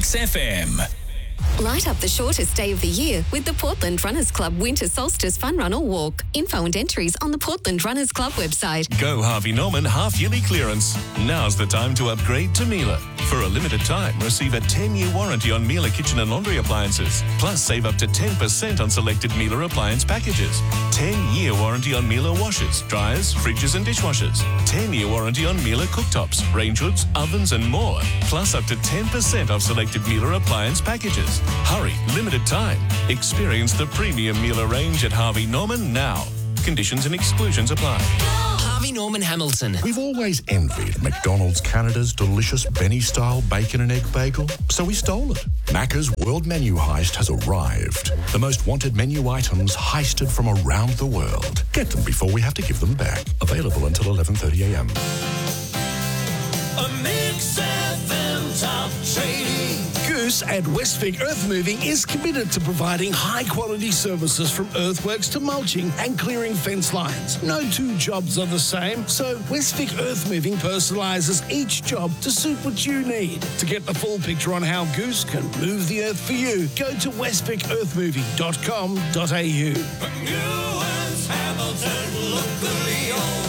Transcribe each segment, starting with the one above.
Mix FM. Light up the shortest day of the year with the Portland Runners Club Winter Solstice Fun Run or Walk. Info and entries on the Portland Runners Club website. Go Harvey Norman half-yearly clearance. Now's the time to upgrade to Miele. For a limited time, receive a 10-year warranty on Miele kitchen and laundry appliances. Plus, save up to 10% on selected Miele appliance packages. 10-year warranty on Miele washers, dryers, fridges and dishwashers. 10-year warranty on Miele cooktops, range hoods, ovens and more. Plus, up to 10% off selected Miele appliance packages. Hurry, limited time. Experience the premium Miele range at Harvey Norman now. Conditions and exclusions apply. Harvey Norman Hamilton. We've always envied McDonald's Canada's delicious Benny-style bacon and egg bagel, so we stole it. Macca's World Menu Heist has arrived. The most wanted menu items heisted from around the world. Get them before we have to give them back. Available until 11:30 a.m. A Mix FM top trading. Goose at Westvic Earth Moving is committed to providing high-quality services from earthworks to mulching and clearing fence lines. No two jobs are the same, so Westvic Earth Moving personalises each job to suit what you need. To get the full picture on how Goose can move the earth for you, go to westvicearthmoving.com.au. Newlands, Hamilton, locally owned.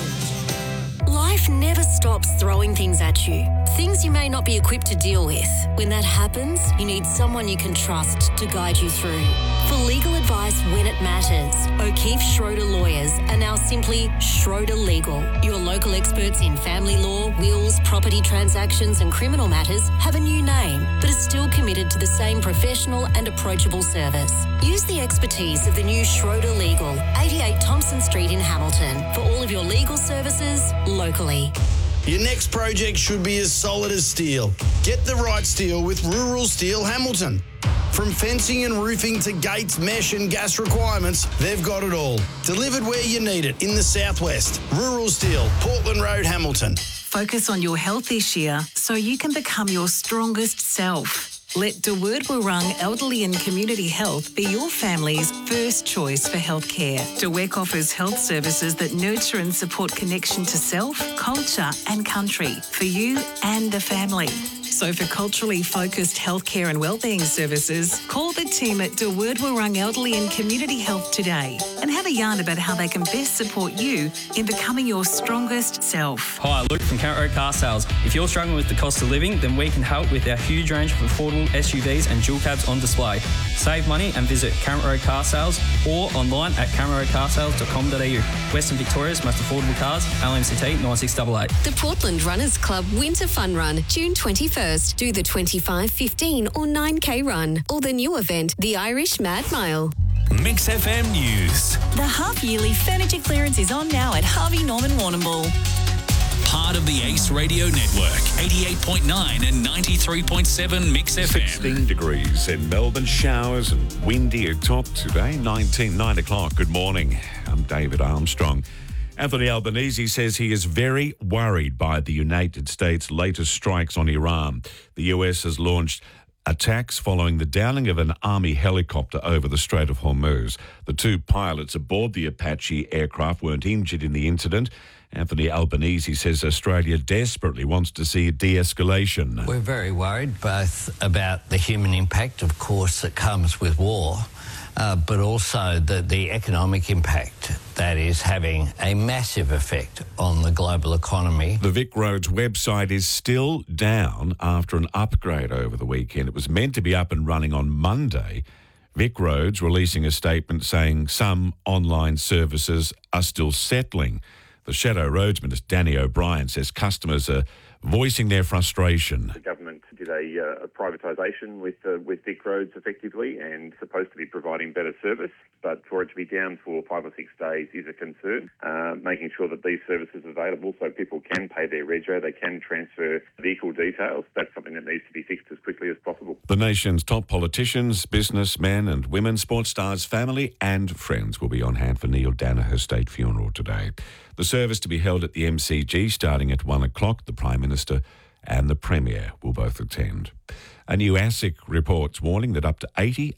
Life never stops throwing things at you. Things you may not be equipped to deal with. When that happens, you need someone you can trust to guide you through. For legal advice when it matters, O'Keefe Schroeder Lawyers are now simply Schroeder Legal. Your local experts in family law, wills, property transactions and criminal matters have a new name, but are still committed to the same professional and approachable service. Use the expertise of the new Schroeder Legal, 88 Thompson Street in Hamilton, for all of your legal services locally. Your next project should be as solid as steel. Get the right steel with Rural Steel Hamilton. From fencing and roofing to gates, mesh and gas requirements, they've got it all. Delivered where you need it in the southwest. Rural Steel, Portland Road, Hamilton. Focus on your health this year so you can become your strongest self. Let De Word Warung Elderly and Community Health be your family's first choice for healthcare. De Wek offers health services that nurture and support connection to self, culture and country for you and the family. So for culturally focused healthcare and wellbeing services, call the team at De Word Warung Elderly and Community Health today and have a yarn about how they can best support you in becoming your strongest self. Hi, Luke from Carrot Road Car Sales. If you're struggling with the cost of living, then we can help with our huge range of affordable SUVs and dual cabs on display. Save money and visit Carrot Road Car Sales or online at carrotroadcarsales.com.au. Western Victoria's most affordable cars, LMCT 9688. The Portland Runners Club Winter Fun Run, June 21st. Do the 25, 15 or 9K run. Or the new event, the Irish Mad Mile. Mix FM News. The half-yearly furniture clearance is on now at Harvey Norman Warrnambool. Part of the Ace Radio Network, 88.9 and 93.7 Mix FM. 16 degrees in Melbourne, showers and windy at top today, 9 o'clock. Good morning, I'm David Armstrong. Anthony Albanese says he is very worried by the United States' latest strikes on Iran. The US has launched attacks following the downing of an army helicopter over the Strait of Hormuz. The two pilots aboard the Apache aircraft weren't injured in the incident. Anthony Albanese says Australia desperately wants to see a de-escalation. We're very worried both about the human impact, of course, that comes with war, but also the economic impact that is having a massive effect on the global economy. The Vic Roads website is still down after an upgrade over the weekend. It was meant to be up and running on Monday. Vic Roads releasing a statement saying some online services are still settling. The Shadow Roads Minister, Danny O'Brien, says customers are voicing their frustration. The government did a privatisation with Vic Roads effectively and supposed to be providing better service, but for it to be down for 5 or 6 days is a concern. Making sure that these services are available so people can pay their rego, they can transfer vehicle details, that's something that needs to be fixed as quickly as possible. The nation's top politicians, businessmen and women, sports stars, family and friends will be on hand for Neil Danaher's state funeral today. The service to be held at the MCG starting at 1 o'clock. The Prime Minister and the Premier will both attend. A new ASIC reports warning that up to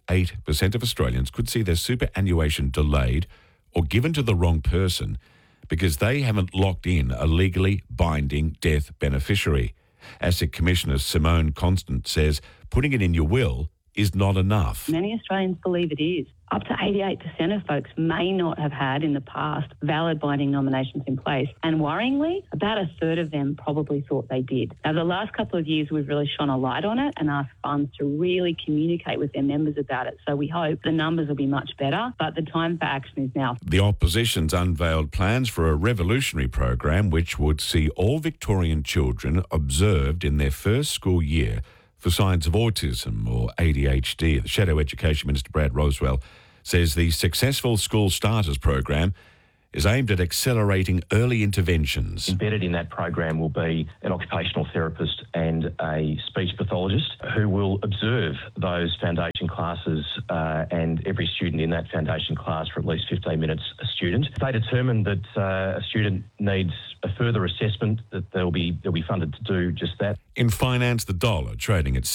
88% of Australians could see their superannuation delayed or given to the wrong person because they haven't locked in a legally binding death beneficiary. ASIC Commissioner Simone Constant says putting it in your will is not enough. Many Australians believe it is. Up to 88% of folks may not have had in the past valid binding nominations in place. And worryingly, about a third of them probably thought they did. Now, the last couple of years, we've really shone a light on it and asked funds to really communicate with their members about it. So we hope the numbers will be much better, but the time for action is now. The opposition's unveiled plans for a revolutionary program which would see all Victorian children observed in their first school year for signs of autism or ADHD. The Shadow Education Minister Brad Roswell says the Successful School Starters program is aimed at accelerating early interventions. Embedded in that program will be an occupational therapist and a speech pathologist who will observe those foundation classes and every student in that foundation class for at least 15 minutes a student. If they determine that a student needs a further assessment, that they'll be funded to do just that. In finance, the dollar trading at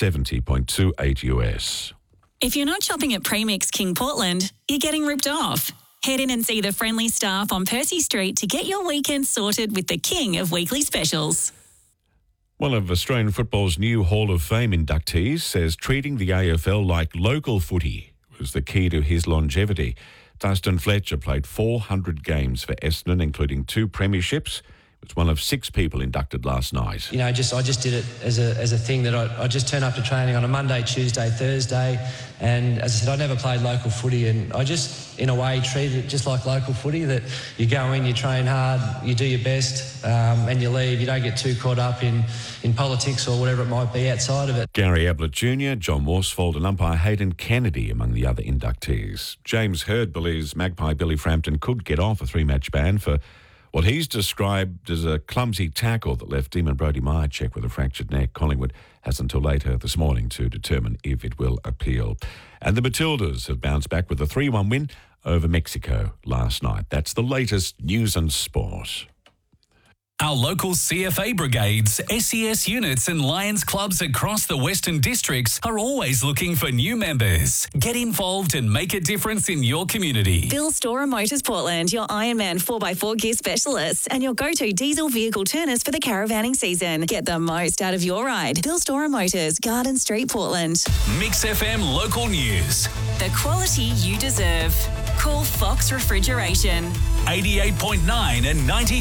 70.28 US. If you're not shopping at Premix King Portland, you're getting ripped off. Head in and see the friendly staff on Percy Street to get your weekend sorted with the king of weekly specials. One of Australian football's new Hall of Fame inductees says treating the AFL like local footy was the key to his longevity. Dustin Fletcher played 400 games for Essendon, including 2 premierships. He was one of 6 people inducted last night. You know, I just did it as a thing that I just turn up to training on a Monday, Tuesday, Thursday, and as I said, I never played local footy, and I just, in a way, treated it just like local footy, that you go in, you train hard, you do your best, and you leave. You don't get too caught up in politics or whatever it might be outside of it. Gary Ablett Jr., John Worsfold and umpire Hayden Kennedy among the other inductees. James Hird believes Magpie Billy Frampton could get off a 3-match ban for what he's described as a clumsy tackle that left Demon Brody Myercheck with a fractured neck. Collingwood has until later this morning to determine if it will appeal. And the Matildas have bounced back with a 3-1 win over Mexico last night. That's the latest news and sport. Our local CFA brigades, SES units and Lions clubs across the Western Districts are always looking for new members. Get involved and make a difference in your community. Bill Storer Motors Portland, your Ironman 4x4 gear specialists and your go-to diesel vehicle turners for the caravanning season. Get the most out of your ride. Bill Storer Motors, Garden Street, Portland. Mix FM local news. The quality you deserve. Call Fox Refrigeration. 88.9 and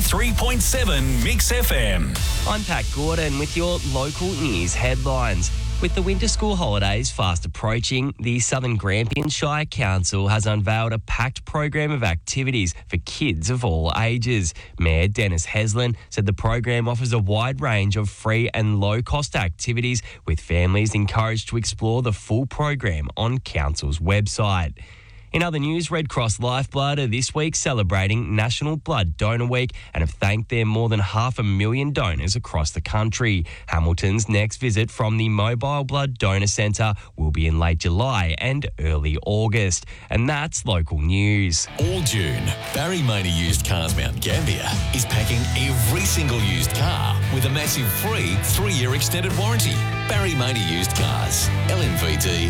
93.7 Mix FM. I'm Pat Gordon with your local news headlines. With the winter school holidays fast approaching, the Southern Grampian Shire Council has unveiled a packed program of activities for kids of all ages. Mayor Dennis Heslin said the program offers a wide range of free and low-cost activities, with families encouraged to explore the full program on Council's website. In other news, Red Cross Lifeblood are this week celebrating National Blood Donor Week and have thanked their more than 500,000 donors across the country. Hamilton's next visit from the Mobile Blood Donor Centre will be in late July and early August. And that's local news. All June, Barry Mayney Used Cars Mount Gambier is packing every single used car with a massive free 3-year extended warranty. Barry Mayney Used Cars, LNVT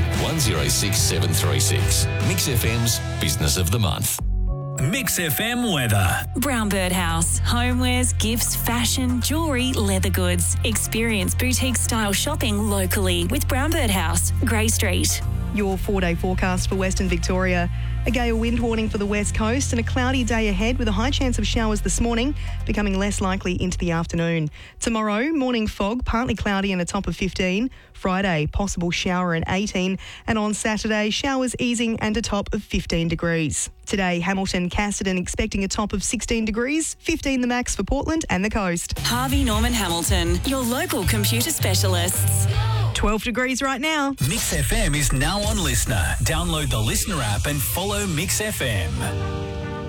106736. Mix FM's Business of the Month. Mix FM weather. Brown Bird House. Homewares, gifts, fashion, jewellery, leather goods. Experience boutique style shopping locally with Brown Bird House, Grey Street. Your 4-day forecast for Western Victoria. A gale wind warning for the west coast and a cloudy day ahead with a high chance of showers this morning, becoming less likely into the afternoon. Tomorrow, morning fog, partly cloudy and a top of 15. Friday, possible shower and 18. And on Saturday, showers easing and a top of 15 degrees. Today, Hamilton, Casterton expecting a top of 16 degrees, 15 the max for Portland and the coast. Harvey Norman Hamilton, your local computer specialists. 12 degrees right now. Mix FM is now on Listener. Download the Listener app and follow Mix FM.